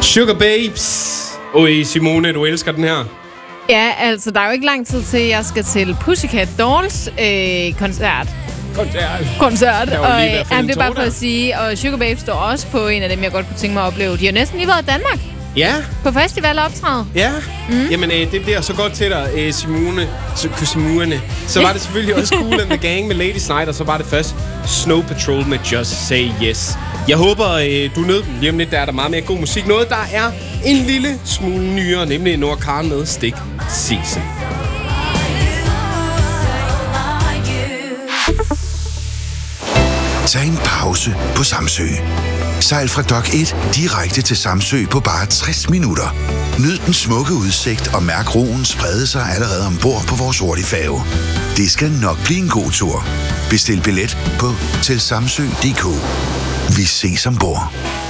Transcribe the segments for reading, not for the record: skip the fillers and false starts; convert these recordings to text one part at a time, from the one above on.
Sugar Babes. Simone, du elsker den her. Ja, altså, der er jo ikke lang tid til, jeg skal til Pussycat Dolls koncert. Og det er bare for at sige, og Sugar Babes står også på en af dem, jeg godt kunne tænke mig at opleve. De har næsten lige været i Danmark. Ja. På festival optræde. Ja. Jamen, det bliver så godt til dig, Simone. Så var det selvfølgelig også Kool and the Gang med Lady Snider, så var det først Snow Patrol med Just Say Yes. Jeg håber, du nød dem. Lige om lidt, der er der meget mere god musik. Noget, der er en lille smule nyere, nemlig Noah Kahan med Stick Season. Tag en pause på Samsø. Sejl fra Dock 1 direkte til Samsø på bare 60 minutter. Nyd den smukke udsigt og mærk roen sprede sig allerede ombord på vores hurtigfærge. Det skal nok blive en god tur. Bestil billet på tilsamsø.dk. Vi ses ombord.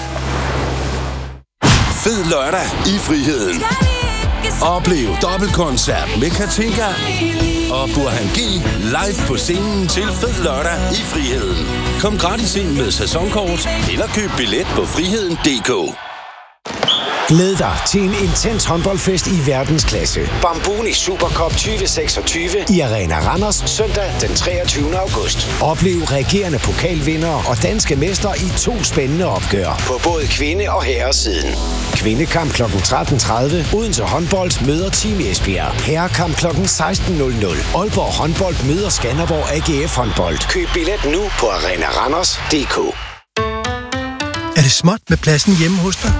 Fed lørdag i Friheden. Oplev dobbeltkoncert med Katinka og Burhan G live på scenen til Fed lørdag i Friheden. Kom gratis ind med sæsonkort eller køb billet på friheden.dk. Glæd dig til en intens håndboldfest i verdensklasse. Bambuni Supercup 2026 i Arena Randers søndag den 23. august. Oplev regerende pokalvindere og danske mestre i 2 spændende opgør på både kvinde- og herresiden. Kvindekamp kl. 13.30. Odense Håndbold møder Team Esbjerg. Herrekamp kl. 16.00. Aalborg Håndbold møder Skanderborg AGF Håndbold. Køb billet nu på arenaranders.dk. Er det småt med pladsen hjemme hos dig?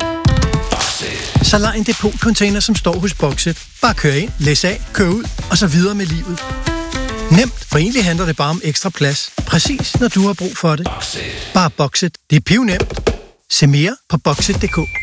Så lej en depotcontainer, som står hos Boxit. Bare kør ind, læs af, kør ud, og så videre med livet. Nemt, for egentlig handler det bare om ekstra plads. Præcis når du har brug for det. Bare Boxit. Det er pivnemt. Se mere på Boxit.dk.